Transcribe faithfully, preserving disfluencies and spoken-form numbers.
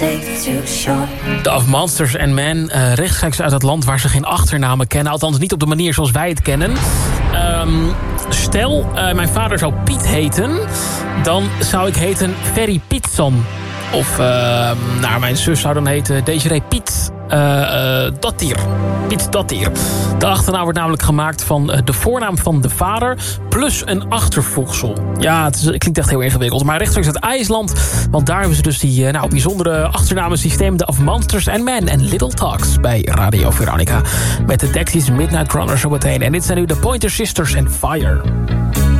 De Of Monsters and Men, uh, rechtstreeks uit het land waar ze geen achternamen kennen. Althans niet op de manier zoals wij het kennen. Um, stel, uh, mijn vader zou Piet heten. Dan zou ik heten Ferry Pietson. Of, uh, nou, mijn zus zou dan heten Desiree Piet. Uh, uh, Dattier. Piet Dattier. De achternaam wordt namelijk gemaakt van uh, de voornaam van de vader... plus een achtervoegsel. Ja, het, is, het klinkt echt heel ingewikkeld. Maar rechtstreeks uit IJsland. Want daar hebben ze dus die uh, nou, bijzondere achternamensysteem... de Of Monsters and Men en Little Talks bij Radio Veronica. Met de Dexys Midnight Runner zo meteen. En dit zijn nu de Pointer Sisters and Fire.